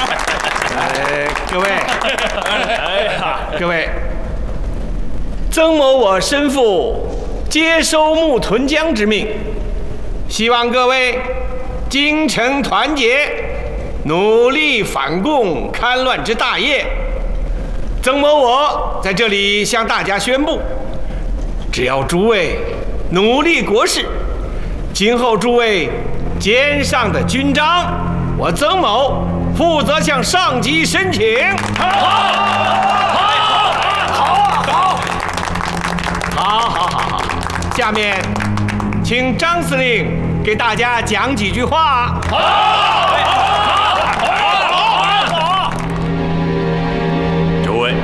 各位，曾某我身负接收木屯江之命，希望各位精诚团结，努力反共戡乱之大业。曾某我在这里向大家宣布，只要诸位努力国事，今后诸位肩上的军章，我曾某负责向上级申请。好，下面请张司令给大家讲几句话。 诸位，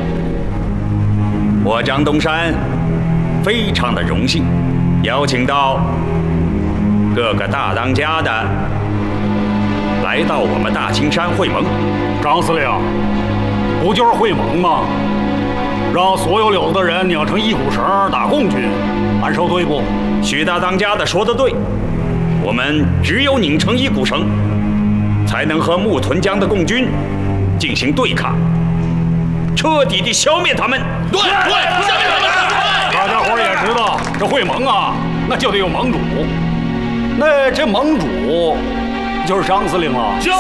我张东山非常的荣幸，邀请到各个大当家的来到我们大青山会盟。 张司令，不就是会盟吗？让所有柳子的人拧成一股绳打共军，按收对不？ 许大当家的说得对，我们只有拧成一股绳，才能和木屯江的共军进行对抗，彻底地消灭他们。 对，消灭他们！ 大家伙也知道，这会盟啊，那就得有盟主。那这盟主就是张司令了。 就是。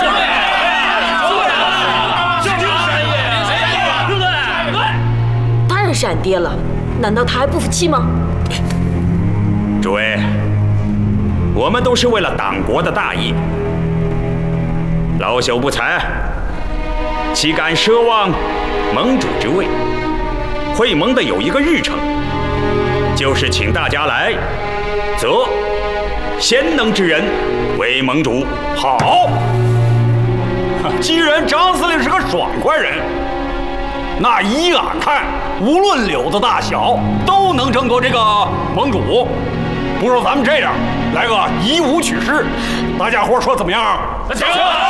是俺爹了，难道他还不服气吗？ 诸位，我们都是为了党国的大业，老朽不才，岂敢奢望盟主之位？会盟的有一个日程，就是请大家来择贤能之人为盟主。 好，既然张司令是个爽快人，那依俺看，无论柳子大小，都能争夺这个盟主。不如咱们这样，来个以武取势，大家伙说怎么样？ 行。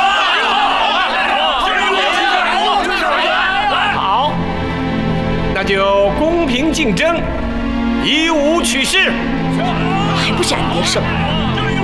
好，那就公平竞争，以武取势。 还不是俺爹胜？